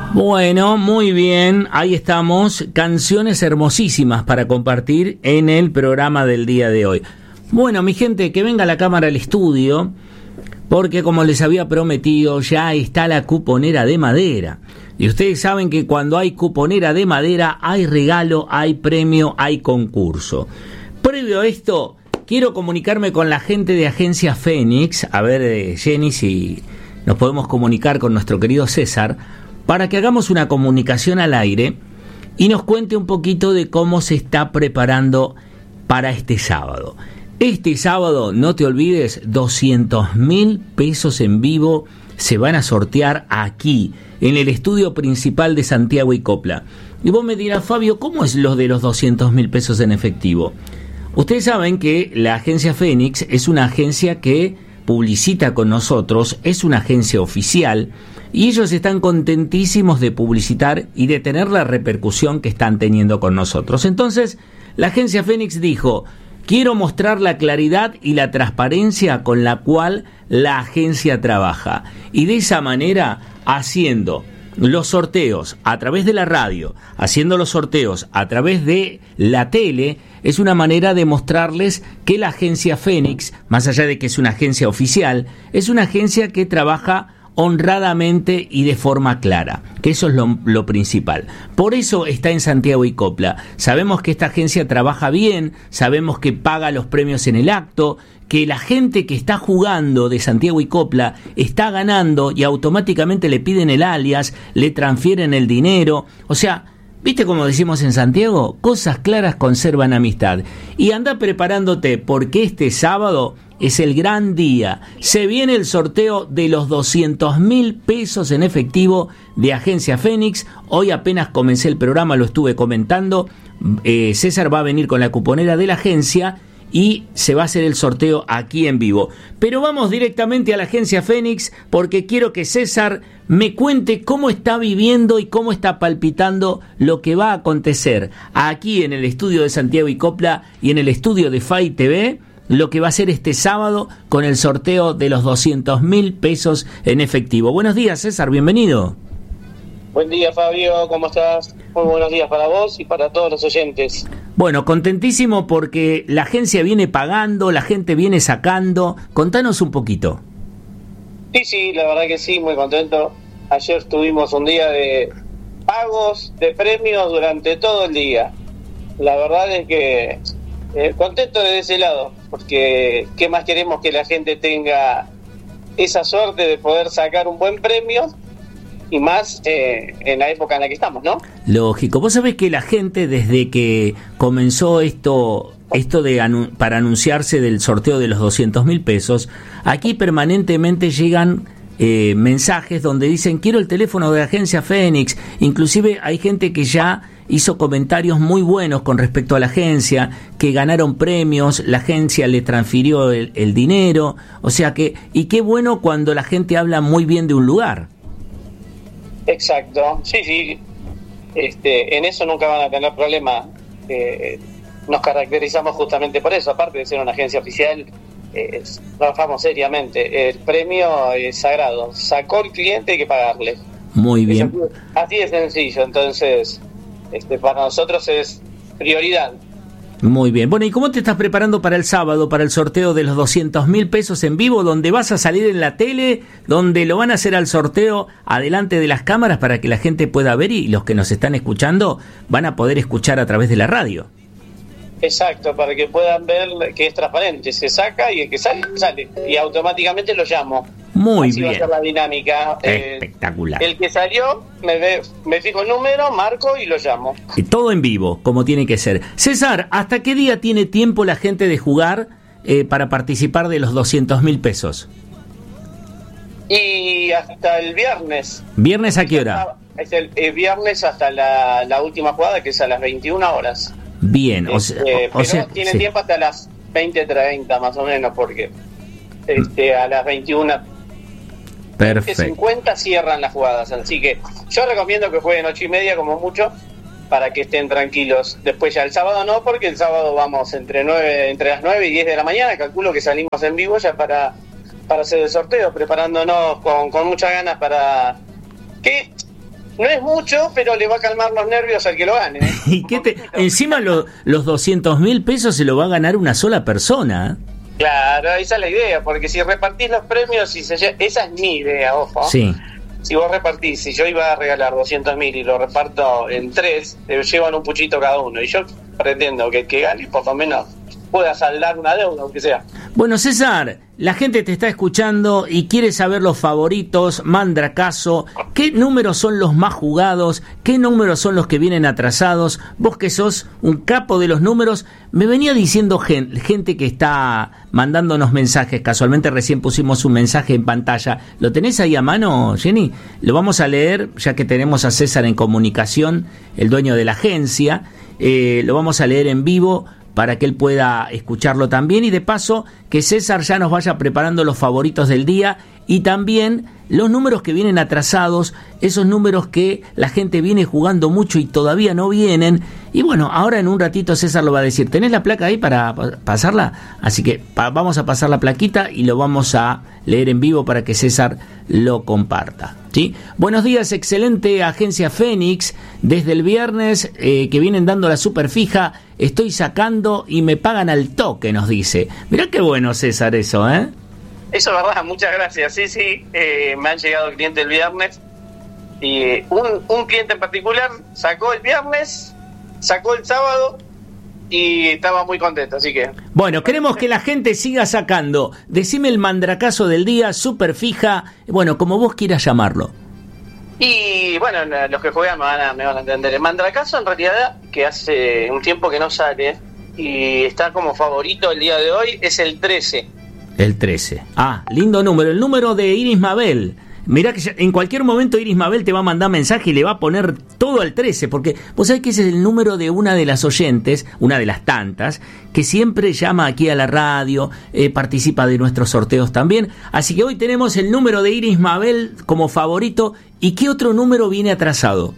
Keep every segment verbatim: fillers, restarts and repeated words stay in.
Bueno, muy bien, ahí estamos, canciones hermosísimas para compartir en el programa del día de hoy. Bueno, mi gente, que venga la cámara al estudio, porque como les había prometido, ya está la cuponera de madera. Y ustedes saben que cuando hay cuponera de madera, hay regalo, hay premio, hay concurso. Previo a esto, quiero comunicarme con la gente de Agencia Fénix, a ver, eh, Jenny, si nos podemos comunicar con nuestro querido César, para que hagamos una comunicación al aire y nos cuente un poquito de cómo se está preparando para este sábado. Este sábado, no te olvides, doscientos mil pesos en vivo se van a sortear aquí, en el estudio principal de Santiago y Copla. Y vos me dirás, Fabio, ¿cómo es lo de los doscientos mil pesos en efectivo? Ustedes saben que la Agencia Fénix es una agencia que publicita con nosotros, es una agencia oficial, y ellos están contentísimos de publicitar y de tener la repercusión que están teniendo con nosotros. Entonces, la Agencia Fénix dijo: quiero mostrar la claridad y la transparencia con la cual la agencia trabaja. Y de esa manera, haciendo los sorteos a través de la radio, haciendo los sorteos a través de la tele, es una manera de mostrarles que la Agencia Fénix, más allá de que es una agencia oficial, es una agencia que trabaja honradamente y de forma clara, que eso es lo, lo principal. Por eso está en Santiago y Copla. Sabemos que esta agencia trabaja bien, sabemos que paga los premios en el acto, que la gente que está jugando de Santiago y Copla está ganando y automáticamente le piden el alias, le transfieren el dinero. O sea, ¿viste como decimos en Santiago? Cosas claras conservan amistad. Y anda preparándote, porque este sábado es el gran día. Se viene el sorteo de los doscientos mil pesos en efectivo de Agencia Fénix. Hoy apenas comencé el programa, lo estuve comentando. Eh, César va a venir con la cuponera de la agencia y se va a hacer el sorteo aquí en vivo. Pero vamos directamente a la Agencia Fénix, porque quiero que César me cuente cómo está viviendo y cómo está palpitando lo que va a acontecer aquí en el estudio de Santiago y Copla y en el estudio de F A I T V, lo que va a ser este sábado con el sorteo de los doscientos mil pesos en efectivo. Buenos días, César, bienvenido. Buen día, Fabio, ¿cómo estás? Muy buenos días para vos y para todos los oyentes. Bueno, contentísimo porque la agencia viene pagando, la gente viene sacando. Contanos un poquito. Sí, sí, la verdad que sí, muy contento. Ayer tuvimos un día de pagos, de premios durante todo el día. La verdad es que eh, contento de ese lado, porque ¿qué más queremos que la gente tenga esa suerte de poder sacar un buen premio? Y más eh, en la época en la que estamos, ¿no? Lógico. Vos sabés que la gente, desde que comenzó esto esto de anu- para anunciarse del sorteo de los doscientos mil pesos, aquí permanentemente llegan eh, mensajes donde dicen: quiero el teléfono de la Agencia Fénix. Inclusive hay gente que ya hizo comentarios muy buenos con respecto a la agencia, que ganaron premios, la agencia le transfirió el, el dinero. O sea que, y qué bueno cuando la gente habla muy bien de un lugar. Exacto, sí, sí, este, en eso nunca van a tener problema. Eh, nos caracterizamos justamente por eso, aparte de ser una agencia oficial, eh, trabajamos seriamente. El premio es sagrado, sacó el cliente, hay que pagarle. Muy bien. Es así de sencillo, entonces este, para nosotros es prioridad. Muy bien. Bueno, ¿y cómo te estás preparando para el sábado, para el sorteo de los doscientos mil pesos en vivo, donde vas a salir en la tele, donde lo van a hacer al sorteo adelante de las cámaras para que la gente pueda ver y los que nos están escuchando van a poder escuchar a través de la radio? Exacto, para que puedan ver que es transparente. Se saca y el que sale, sale. Y automáticamente lo llamo. Muy Así bien. va a ser la dinámica. Espectacular. Eh, el que salió, me, ve, me fijo el número, marco y lo llamo. Y todo en vivo, como tiene que ser. César, ¿hasta qué día tiene tiempo la gente de jugar eh, para participar de los doscientos mil pesos? Y hasta el viernes. ¿Viernes a qué hora? Es el, el viernes hasta la, la última jugada, que es a las veintiuna horas. Bien, o sea, este, o pero sea, tiene sí. tiempo hasta las veinte treinta más o menos, porque este, a las veintiuna Perfecto. cincuenta cierran las jugadas, así que yo recomiendo que jueguen ocho y media como mucho para que estén tranquilos. Después ya el sábado no, porque el sábado vamos entre nueve, entre las nueve y diez de la mañana, calculo que salimos en vivo ya para, para hacer el sorteo, preparándonos con, con muchas ganas para que no es mucho, pero le va a calmar los nervios al que lo gane. ¿eh? ¿Y qué te, encima lo, los doscientos mil pesos se lo va a ganar una sola persona. Claro, esa es la idea, porque si repartís los premios, y se, esa es mi idea, ojo. Sí. Si vos repartís, si yo iba a regalar doscientos mil y lo reparto en tres, te llevan un puchito cada uno. Y yo pretendo que el que gane, por lo menos, pueda saldar una deuda, aunque sea. Bueno, César, la gente te está escuchando y quiere saber los favoritos, Mandracazo, qué números son los más jugados, qué números son los que vienen atrasados. Vos que sos un capo de los números, me venía diciendo gente, gente que está mandándonos mensajes, casualmente recién pusimos un mensaje en pantalla. ¿Lo tenés ahí a mano, Jenny? Lo vamos a leer, ya que tenemos a César en comunicación, el dueño de la agencia, eh, lo vamos a leer en vivo, para que él pueda escucharlo también, y de paso que César ya nos vaya preparando los favoritos del día y también los números que vienen atrasados, esos números que la gente viene jugando mucho y todavía no vienen. Y bueno, ahora en un ratito César lo va a decir. ¿Tenés la placa ahí para pasarla? Así que pa- vamos a pasar la plaquita y lo vamos a leer en vivo para que César lo comparta. ¿Sí? Buenos días, excelente agencia Fénix. Desde el viernes eh, que vienen dando la super fija, estoy sacando y me pagan al toque, nos dice. Mirá qué bueno, César, eso, ¿eh? Eso es verdad, muchas gracias. Sí, sí, eh, me han llegado clientes el viernes y un, un cliente en particular sacó el viernes, sacó el sábado y estaba muy contento, así que... Bueno, queremos que la gente siga sacando. Decime el mandracazo del día, super fija, bueno, como vos quieras llamarlo. Y bueno, los que juegan me van a, me van a entender. El mandracazo en realidad, que hace un tiempo que no sale y está como favorito el día de hoy, es el trece. El trece. Ah, lindo número. El número de Iris Mabel. Mirá que ya, en cualquier momento Iris Mabel te va a mandar mensaje y le va a poner todo al trece, porque vos sabés que ese es el número de una de las oyentes, una de las tantas, que siempre llama aquí a la radio, eh, participa de nuestros sorteos también. Así que hoy tenemos el número de Iris Mabel como favorito. ¿Y qué otro número viene atrasado?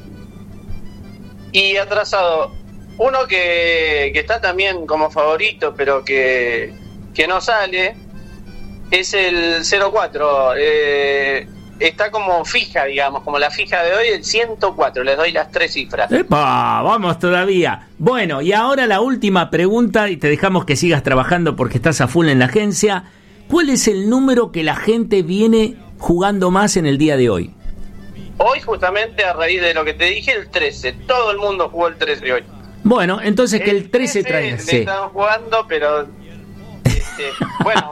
Y atrasado, uno que, que está también como favorito, pero que... que no sale, es el cero cuatro, eh, está como fija, digamos, como la fija de hoy, el ciento cuatro, les doy las tres cifras. ¡Epa! Vamos todavía. Bueno, y ahora la última pregunta, y te dejamos que sigas trabajando porque estás a full en la agencia. ¿Cuál es el número que la gente viene jugando más en el día de hoy? Hoy, justamente, a raíz de lo que te dije, el trece, todo el mundo jugó el trece hoy. Bueno, entonces que el trece, el trece traiga. le Sí. Están jugando, pero... Este, bueno,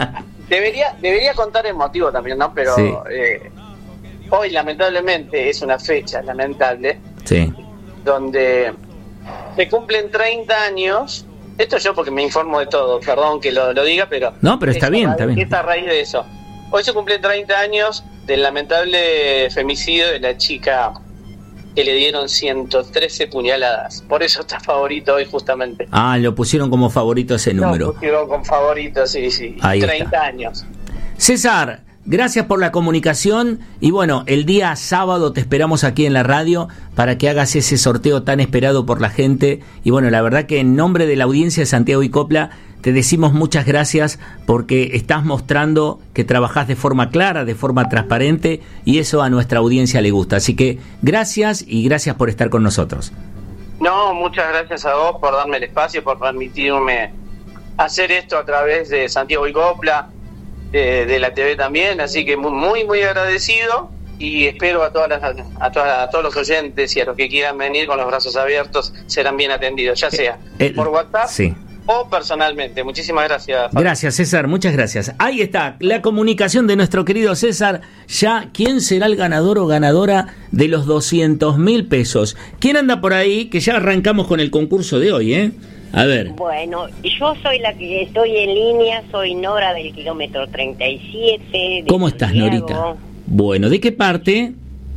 debería debería contar el motivo también, ¿no? Pero sí. eh, hoy lamentablemente es una fecha lamentable, sí, donde se cumplen treinta años. Esto yo porque me informo de todo, perdón que lo, lo diga, pero no, pero está bien, raíz, está bien. está a raíz de eso. Hoy se cumplen treinta años del lamentable femicidio de la chica que le dieron ciento trece puñaladas. Por eso está favorito hoy, justamente. Ah, lo pusieron como favorito ese número. Lo pusieron con favorito, sí, sí. Ahí treinta está. años. César, gracias por la comunicación y bueno, el día sábado te esperamos aquí en la radio para que hagas ese sorteo tan esperado por la gente. Y bueno, la verdad que en nombre de la audiencia de Santiago y Copla te decimos muchas gracias porque estás mostrando que trabajás de forma clara, de forma transparente, y eso a nuestra audiencia le gusta. Así que gracias y gracias por estar con nosotros. No, muchas gracias a vos por darme el espacio, por permitirme hacer esto a través de Santiago y Copla, de, de la T V también, así que muy, muy, muy agradecido y espero a todas las, a, todas, a todos los oyentes y a los que quieran venir con los brazos abiertos serán bien atendidos, ya sea el, por WhatsApp sí. o personalmente. Muchísimas gracias, Fabio. Gracias, César, muchas gracias. Ahí está la comunicación de nuestro querido César. Ya, ¿quién será el ganador o ganadora de los doscientos mil pesos? ¿Quién anda por ahí? Que ya arrancamos con el concurso de hoy, ¿eh? A ver. Bueno, yo soy la que estoy en línea, soy Nora del kilómetro treinta y siete. De ¿Cómo estás, Santiago. Norita? Bueno, ¿de qué parte?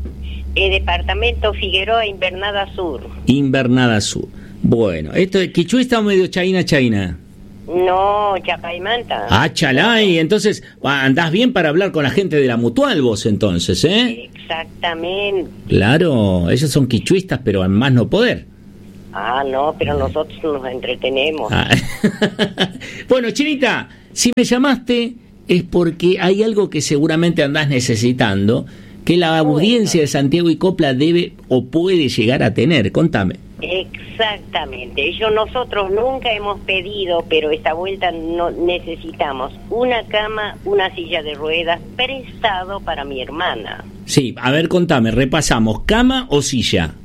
El departamento Figueroa, Invernada Sur. Invernada Sur. Bueno, ¿esto es quichú está medio chaina chaina? No, Chacaimanta. Ah, chalay, entonces andás bien para hablar con la gente de la Mutual vos entonces, ¿eh? Exactamente. Claro, ellos son quichuistas, pero a más no poder. Ah, no, pero nosotros nos entretenemos. Ah. Bueno, Chinita, si me llamaste es porque hay algo que seguramente andás necesitando, que la audiencia de Santiago y Copla debe o puede llegar a tener? Contame. Exactamente. Yo nosotros nunca hemos pedido, pero esta vuelta no necesitamos una cama, una silla de ruedas prestado para mi hermana. Sí, a ver, contame, repasamos, ¿cama o silla?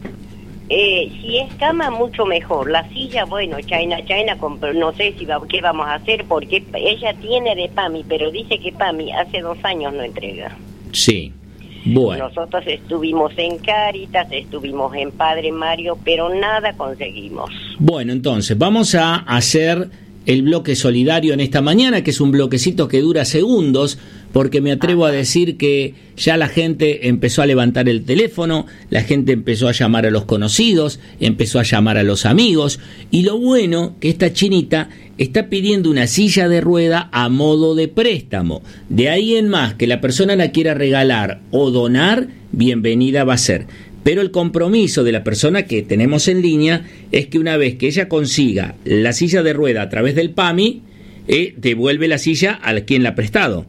Eh, si es cama, mucho mejor. La silla, bueno, China, China, no sé si va, qué vamos a hacer, porque ella tiene de PAMI, pero dice que PAMI hace dos años no entrega. Sí, bueno. Nosotros estuvimos en Cáritas, estuvimos en Padre Mario, pero nada conseguimos. Bueno, entonces, vamos a hacer el bloque solidario en esta mañana, que es un bloquecito que dura segundos, porque me atrevo a decir que ya la gente empezó a levantar el teléfono, la gente empezó a llamar a los conocidos, empezó a llamar a los amigos, y lo bueno que esta chinita está pidiendo una silla de rueda a modo de préstamo. De ahí en más que la persona la quiera regalar o donar, bienvenida va a ser. Pero el compromiso de la persona que tenemos en línea es que una vez que ella consiga la silla de rueda a través del PAMI, eh, devuelve la silla a quien la ha prestado.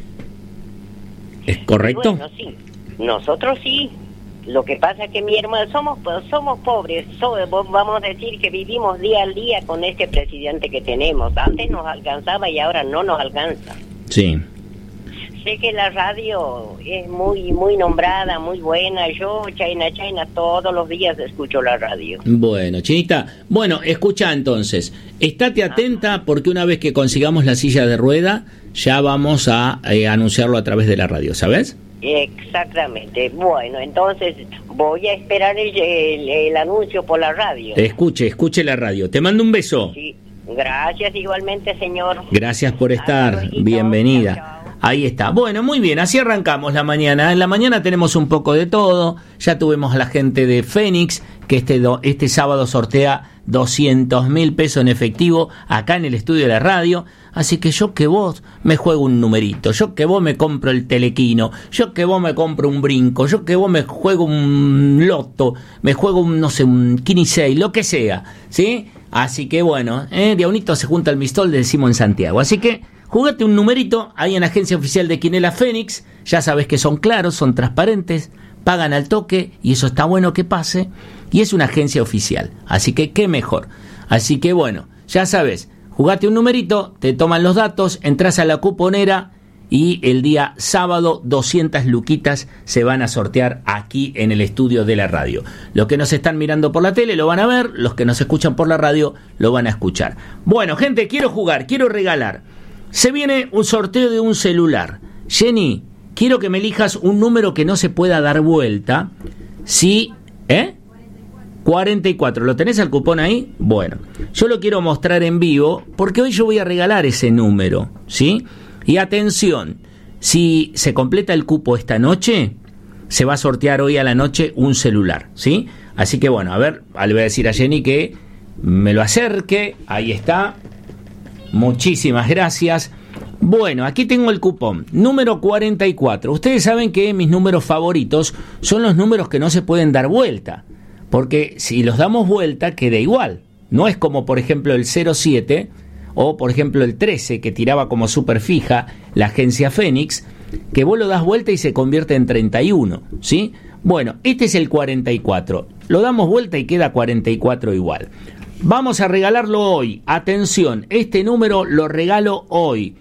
¿Es correcto? Bueno, sí. Nosotros sí. Lo que pasa es que mi hermano, somos somos pobres, so, vamos a decir que vivimos día al día con este presidente que tenemos. Antes nos alcanzaba y ahora no nos alcanza. Sí. Sé que la radio es muy muy nombrada, muy buena. Yo, China, China, todos los días escucho la radio. Bueno, Chinita, bueno, escucha entonces. Estate atenta porque una vez que consigamos la silla de rueda, ya vamos a eh, anunciarlo a través de la radio, ¿sabes? Exactamente. Bueno, entonces voy a esperar el, el, el anuncio por la radio. Escuche, escuche la radio. Te mando un beso. Sí, gracias igualmente, señor. Gracias por estar. Bienvenida. Chao, chao. Ahí está. Bueno, muy bien, así arrancamos la mañana. En la mañana tenemos un poco de todo. Ya tuvimos a la gente de Fénix, que este, do, este sábado sortea doscientos mil pesos en efectivo acá en el estudio de la radio. Así que yo que vos me juego un numerito, yo que vos me compro el telequino, yo que vos me compro un brinco, yo que vos me juego un loto, me juego un, no sé, un quince, lo que sea, ¿sí? Así que bueno, eh, de a unito se junta el mistol, decimos en Santiago. Así que jugate un numerito ahí en la agencia oficial de Quinela Fénix. Ya sabes que son claros, son transparentes, pagan al toque y eso está bueno que pase. Y es una agencia oficial, así que qué mejor. Así que bueno, ya sabes, jugate un numerito, te toman los datos, entras a la cuponera y el día sábado doscientas luquitas se van a sortear aquí en el estudio de la radio. Los que nos están mirando por la tele lo van a ver, los que nos escuchan por la radio lo van a escuchar. Bueno, gente, quiero jugar, quiero regalar. Se viene un sorteo de un celular. Jenny, quiero que me elijas un número que no se pueda dar vuelta. Sí, ¿eh? cuarenta y cuatro. ¿Lo tenés al cupón ahí? Bueno, yo lo quiero mostrar en vivo porque hoy yo voy a regalar ese número, ¿sí? Y atención, si se completa el cupo esta noche, se va a sortear hoy a la noche un celular, ¿sí? Así que bueno, a ver, le voy a decir a Jenny que me lo acerque. Ahí está. Muchísimas gracias. Bueno, aquí tengo el cupón, número cuarenta y cuatro. Ustedes saben que mis números favoritos son los números que no se pueden dar vuelta, porque si los damos vuelta queda igual. No es como por ejemplo el cero siete o por ejemplo el trece que tiraba como súper fija la agencia Fénix, que vos lo das vuelta y se convierte en treinta y uno, ¿sí? Bueno, este es el cuarenta y cuatro. Lo damos vuelta y queda cuarenta y cuatro igual. Vamos a regalarlo hoy. Atención, este número lo regalo hoy.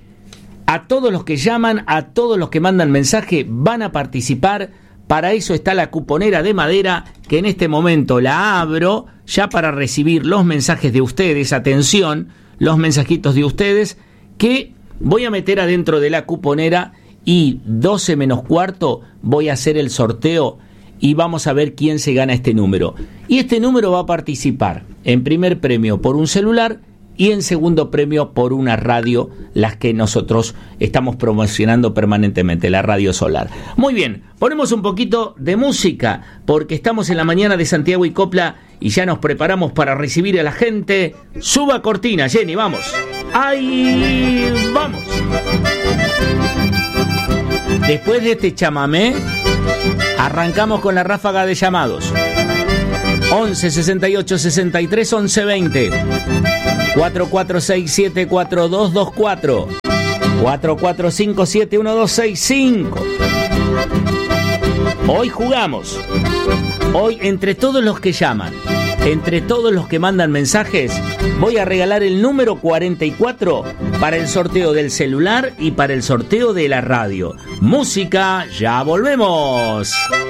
A todos los que llaman, a todos los que mandan mensaje, van a participar. Para eso está la cuponera de madera, que en este momento la abro, ya para recibir los mensajes de ustedes. Atención, los mensajitos de ustedes, que voy a meter adentro de la cuponera y doce menos cuarto voy a hacer el sorteo. Y vamos a ver quién se gana este número. Y este número va a participar en primer premio por un celular y en segundo premio por una radio, las que nosotros estamos promocionando permanentemente, la radio solar. Muy bien, ponemos un poquito de música porque estamos en la mañana de Santiago y Copla y ya nos preparamos para recibir a la gente. Suba cortina, Jenny, vamos. ¡Ahí vamos! Después de este chamamé, arrancamos con la ráfaga de llamados. once sesenta y ocho sesenta y tres once veinte. cuatro cuatro seis siete cuatro dos dos cuatro. cuatro cuatro cinco siete uno dos seis cinco. Hoy jugamos. Hoy, entre todos los que llaman, entre todos los que mandan mensajes, voy a regalar el número cuarenta y cuatro para el sorteo del celular y para el sorteo de la radio. Música, ya volvemos.